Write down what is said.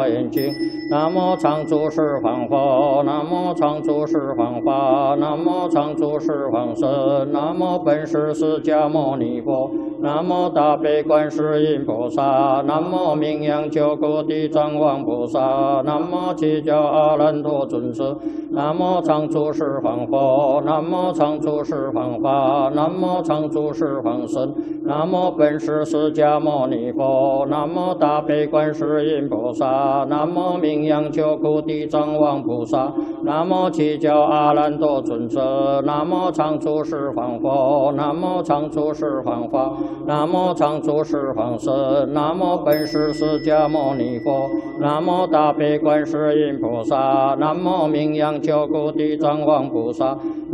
大眼睛。南无常住十方佛，南无常住十方法，南无常住十方身，南无本师释迦牟尼佛，南无大悲观世音菩萨，南无名扬救苦地藏王菩萨，南无七教阿难陀尊者，南无常住十方佛，南无常住十方法，南无常住十方身，南无本师释迦牟尼佛，南无大悲观世音菩萨，南无名扬救苦地藏王菩萨，南无七教阿难陀尊者，南无常住十方佛，南无常住十方法，南无常住十方身，南无本师释迦牟尼佛，南无大悲观世音菩萨，南无名扬救苦地藏王菩萨，